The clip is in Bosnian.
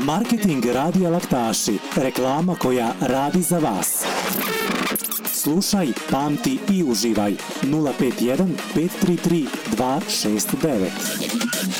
Marketing Radija Laktaši. Reklama koja radi za vas. Slušaj, pamti i uživaj. 051 533 269.